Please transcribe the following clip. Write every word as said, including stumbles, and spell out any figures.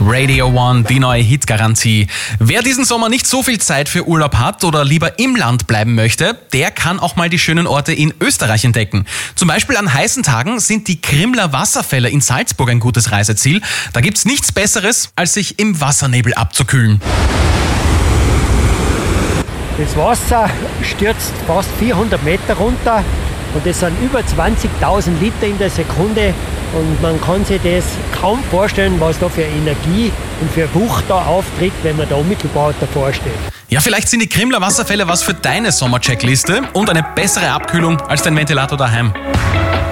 Radio One, die neue Hitgarantie. Wer diesen Sommer nicht so viel Zeit für Urlaub hat oder lieber im Land bleiben möchte, der kann auch mal die schönen Orte in Österreich entdecken. Zum Beispiel an heißen Tagen sind die Krimler Wasserfälle in Salzburg ein gutes Reiseziel. Da gibt's nichts Besseres, als sich im Wassernebel abzukühlen. Das Wasser stürzt fast vierhundert Meter runter und das sind über zwanzigtausend Liter in der Sekunde und man kann sich das kaum vorstellen, was da für Energie und für Wucht da auftritt, wenn man da unmittelbar davor steht. Ja, vielleicht sind die Krimler Wasserfälle was für deine Sommercheckliste und eine bessere Abkühlung als dein Ventilator daheim.